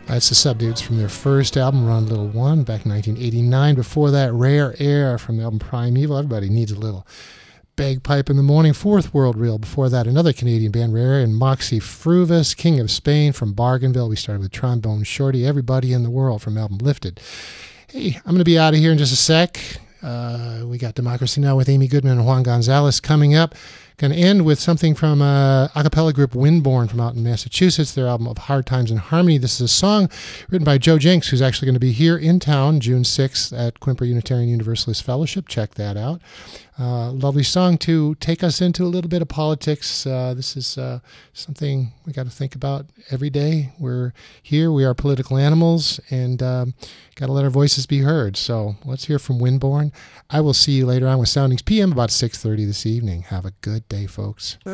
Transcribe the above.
That's the Subdudes from their first album, Run Little One, back in 1989. Before that, Rare Air from the album Primeval. Everybody needs a little bagpipe in the morning. Fourth World Reel. Before that, another Canadian band, Rare Air, and Moxie Fruvis, King of Spain from Bargainville. We started with Trombone Shorty, Everybody in the World from album Lifted. Hey, I'm going to be out of here in just a sec. We got Democracy Now! With Amy Goodman and Juan Gonzalez coming up. Going to end with something from a cappella group Windborne from out in Massachusetts, their album of Hard Times in Harmony. This is a song written by Joe Jenks, who's actually going to be here in town June 6th at Quimper Unitarian Universalist Fellowship. Check that out. Lovely song to take us into a little bit of politics. This is something we got to think about every day. We're here. We are political animals, and got to let our voices be heard. So let's hear from Windborne. I will see you later on with Soundings PM about 6:30 this evening. Have a good day, folks.